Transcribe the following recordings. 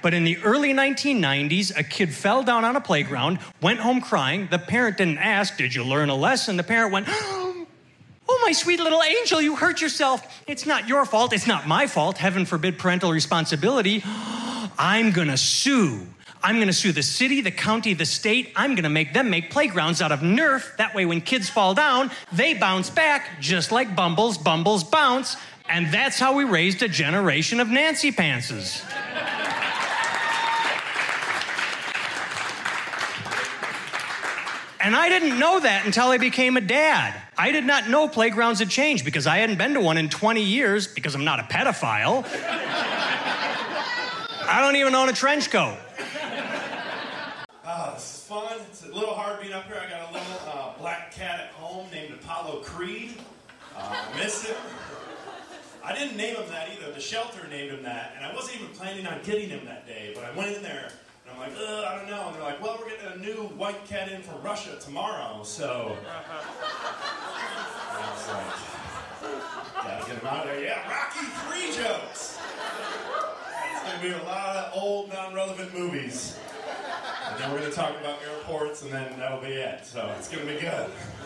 But in the early 1990s, a kid fell down on a playground, went home crying. The parent didn't ask, did you learn a lesson? The parent went, oh, my sweet little angel, you hurt yourself. It's not your fault. It's not my fault. Heaven forbid parental responsibility. I'm going to sue. I'm going to sue the city, the county, the state. I'm going to make them make playgrounds out of Nerf. That way when kids fall down, they bounce back just like Bumbles bounce. And that's how we raised a generation of Nancy Pantses. And I didn't know that until I became a dad. I did not know playgrounds had changed because I hadn't been to one in 20 years because I'm not a pedophile. I don't even own a trench coat. This is fun. It's a little hard being up here. I got a little black cat at home named Apollo Creed. I missed him. I didn't name him that either. The shelter named him that, and I wasn't even planning on getting him that day, but I went in there, and I'm like, I don't know. And they're like, well, we're getting a new white cat in from Russia tomorrow, so... I was like, gotta get him out of there. Yeah, Rocky III jokes. It's gonna be a lot of old, non-relevant movies. And then we're going to talk about airports, and then that'll be it. So it's going to be good.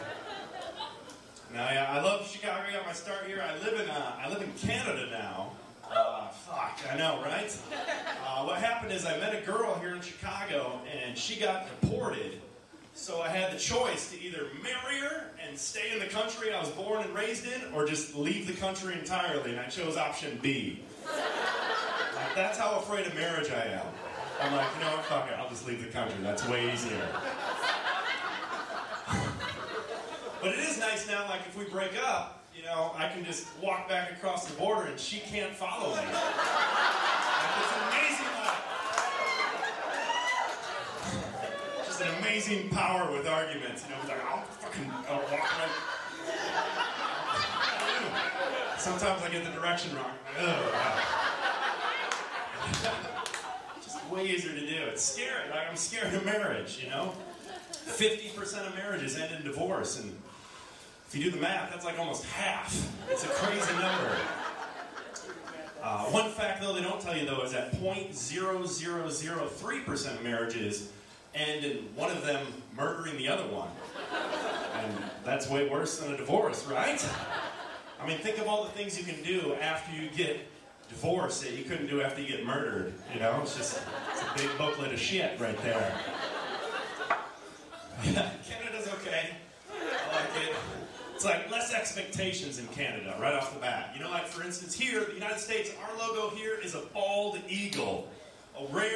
Now, yeah, I love Chicago. I got my start here. I live in Canada now. Fuck, I know, right? What happened is I met a girl here in Chicago, and she got deported. So I had the choice to either marry her and stay in the country I was born and raised in, or just leave the country entirely, and I chose option B. Like, that's how afraid of marriage I am. I'm like, you know what, fuck it, I'll just leave the country. That's way easier. But it is nice now, like, if we break up, you know, I can just walk back across the border and she can't follow me. Like, it's amazing. Just an amazing power with arguments. You know, it's like, I'll walk right. Sometimes I get the direction wrong. Way easier to do. It's scary. Like, I'm scared of marriage, you know? 50% of marriages end in divorce, and if you do the math, that's like almost half. It's a crazy number. One fact, though, they don't tell you, though, is that 0.0003% of marriages end in one of them murdering the other one. And that's way worse than a divorce, right? I mean, think of all the things you can do after you get divorce that you couldn't do after you get murdered, you know? It's a big booklet of shit right there. Canada's okay. I like it. It's like less expectations in Canada right off the bat. You know, like for instance here, the United States, our logo here is a bald eagle. A rare